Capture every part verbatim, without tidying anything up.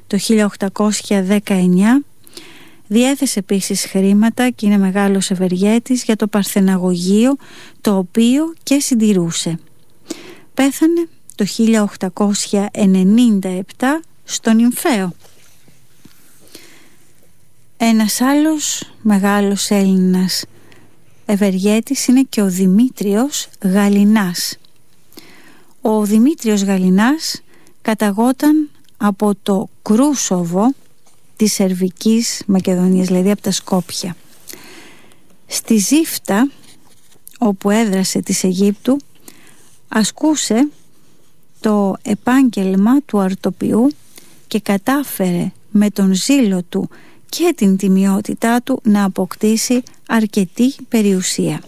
το χίλια οκτακόσια δεκαεννιά. Διέθεσε επίσης χρήματα και είναι μεγάλος ευεργέτης για το Παρθεναγωγείο, το οποίο και συντηρούσε. Πέθανε το χίλια οκτακόσια ενενήντα επτά στον Νυμφαίο. Ένας άλλος μεγάλος Έλληνας ευεργέτης είναι και ο Δημήτριος Γαλινάς. Ο Δημήτριος Γαλινάς καταγόταν από το Κρούσοβο της Σερβικής Μακεδονίας, δηλαδή από τα Σκόπια. Στη Ζήφτα, όπου έδρασε της Αιγύπτου, ασκούσε το επάγγελμα του αρτοποιού και κατάφερε με τον ζήλο του και την τιμιότητά του να αποκτήσει αρκετή περιουσία.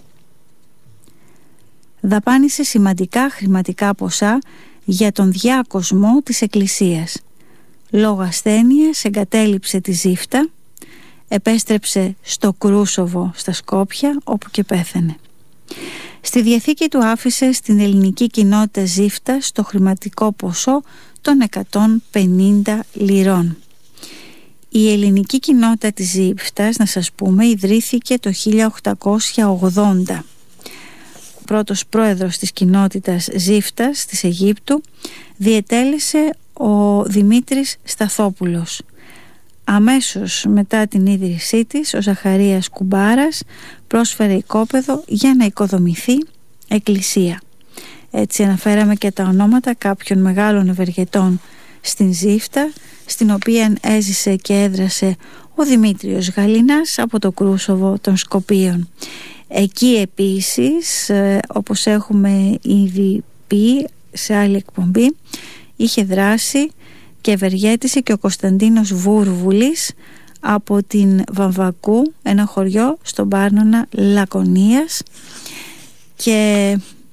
Δαπάνησε σημαντικά χρηματικά ποσά για τον διάκοσμο της Εκκλησίας. Λόγω ασθένειας εγκατέλειψε τη Ζήφτα, επέστρεψε στο Κρούσοβο στα Σκόπια, όπου και πέθανε. Στη διαθήκη του άφησε στην ελληνική κοινότητα Ζήφτας το χρηματικό ποσό των εκατόν πενήντα λιρών. Η ελληνική κοινότητα της Ζήφτας, να σας πούμε, ιδρύθηκε το χίλια οκτακόσια ογδόντα. Ο πρώτος πρόεδρος της κοινότητας Ζήφτας της Αιγύπτου διετέλεσε ο Δημήτρης Σταθόπουλος. Αμέσως μετά την ίδρυσή της, ο Ζαχαρίας Κουμπάρας πρόσφερε οικόπεδο για να οικοδομηθεί εκκλησία. Έτσι αναφέραμε και τα ονόματα κάποιων μεγάλων ευεργετών στην Ζήφτα, στην οποία έζησε και έδρασε ο Δημήτριος Γαλινάς από το Κρούσοβο των Σκοπίων. Εκεί επίσης, όπως έχουμε ήδη πει σε άλλη εκπομπή, είχε δράσει και ευεργέτησε και ο Κωνσταντίνος Βούρβουλης από την Βαμβακού, ένα χωριό στον Πάρνονα Λακωνίας, και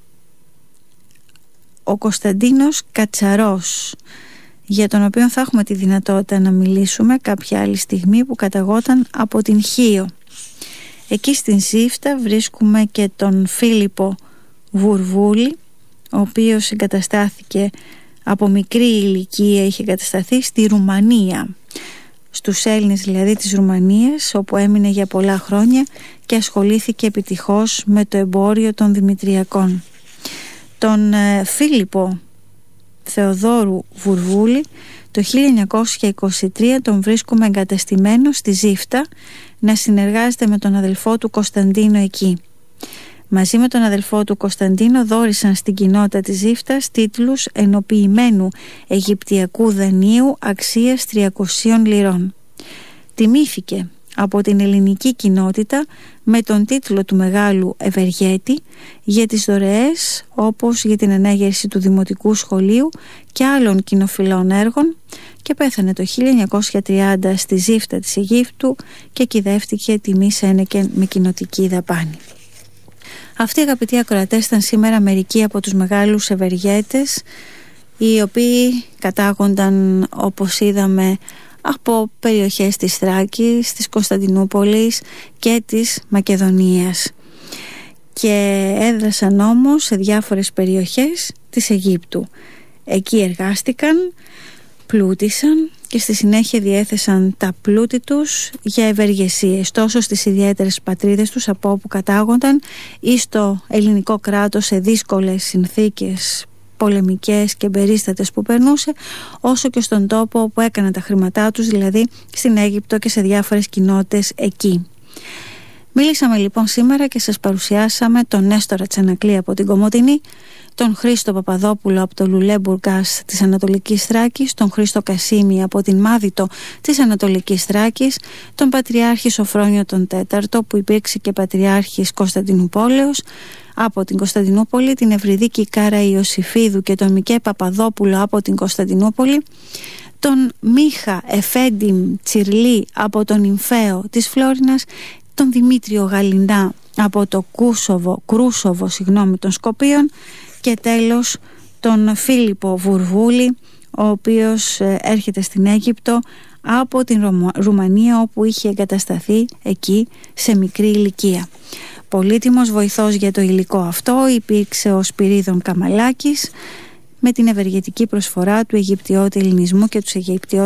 ο Κωνσταντίνος Κατσαρός, για τον οποίο θα έχουμε τη δυνατότητα να μιλήσουμε κάποια άλλη στιγμή, που καταγόταν από την Χίο. Εκεί στην Ζήφτα βρίσκουμε και τον Φίλιππο Βουρβούλη, ο οποίος εγκαταστάθηκε από μικρή ηλικία, είχε εγκατασταθεί στη Ρουμανία, στους Έλληνες δηλαδή της Ρουμανίας, όπου έμεινε για πολλά χρόνια και ασχολήθηκε επιτυχώς με το εμπόριο των Δημητριακών. Τον ε, Φίλιππο Θεοδόρου Βουρβούλη το χίλια εννιακόσια είκοσι τρία τον βρίσκουμε εγκατεστημένο στη Ζήφτα να συνεργάζεται με τον αδελφό του Κωνσταντίνο εκεί. Μαζί με τον αδελφό του Κωνσταντίνο δώρισαν στην κοινότητα της Ζήφτας τίτλους ενοποιημένου Αιγυπτιακού δανείου αξίας τριακοσίων λιρών. Τιμήθηκε από την ελληνική κοινότητα με τον τίτλο του μεγάλου ευεργέτη για τις δωρεές, όπως για την ανέγερση του Δημοτικού Σχολείου και άλλων κοινοφιλών έργων, και πέθανε το χίλια εννιακόσια τριάντα στη Ζήφτα της Αιγύπτου και κυδεύτηκε τιμή Σένεκεν με κοινοτική δαπάνη. Αυτοί, αγαπητοί ακροατές, ήταν σήμερα μερικοί από τους μεγάλους ευεργέτες, οι οποίοι κατάγονταν, όπως είδαμε, από περιοχές της Θράκης, της Κωνσταντινούπολης και της Μακεδονίας, και έδρασαν όμως σε διάφορες περιοχές της Αιγύπτου. Εκεί εργάστηκαν, πλούτησαν και στη συνέχεια διέθεσαν τα πλούτη τους για ευεργεσίες, τόσο στις ιδιαίτερες πατρίδες τους από όπου κατάγονταν ή στο ελληνικό κράτος σε δύσκολες συνθήκες πολεμικές και περίστατες που περνούσε, όσο και στον τόπο όπου έκαναν τα χρήματά τους, δηλαδή στην Αίγυπτο και σε διάφορες κοινότητες εκεί. Μίλησαμε λοιπόν σήμερα και σας παρουσιάσαμε τον Νέστορα Τσανακλή από την Κομοτηνή, τον Χρήστο Παπαδόπουλο από το Λουλέ Μπουργκάς της Ανατολικής Θράκης, τον Χρήστο Κασίμη από την Μάδιτο της Ανατολικής Θράκης, τον Πατριάρχη Σοφρόνιο τον Τέταρτο, που υπήρξε και Πατριάρχης Κωνσταντινούπολεως, από την Κωνσταντινούπολη, την Ευρυδίκη Κάρα Ιωσήφιδου και τον Μικέ Παπαδόπουλο από την Κωνσταντινούπολη, τον Μίχα Εφέντιμ Τσιρλή από τον Νυμφαίο της Φλόρινας, τον Δημήτριο Γαλινά από το Κούσοβο, Κρούσοβο συγγνώμη, των Σκοπίων, και τέλος τον Φίλιππο Βουρβούλη, ο οποίος έρχεται στην Αίγυπτο από την Ρουμανία, όπου είχε εγκατασταθεί εκεί σε μικρή ηλικία. Πολύτιμος βοηθός για το υλικό αυτό υπήρξε ο Σπυρίδων Καμαλάκης, με την ευεργετική προσφορά του Αιγυπτιώτη ελληνισμού και τους Αιγυπτιώτες